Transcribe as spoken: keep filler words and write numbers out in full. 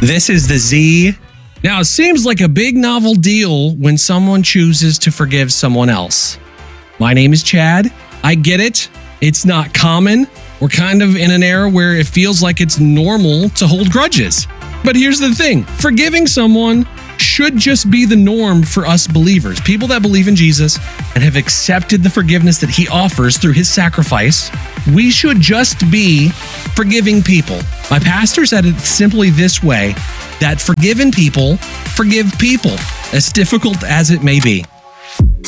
This is the Z. Now, it seems like a big novel deal when someone chooses to forgive someone else. My name is Chad. I get it. It's not common. We're kind of in an era where it feels like it's normal to hold grudges. But here's the thing. Forgiving someone should just be the norm for us believers. People that believe in Jesus and have accepted the forgiveness that he offers through his sacrifice. We should just be forgiving people. My pastor said it simply this way, that forgiven people forgive people, as difficult as it may be.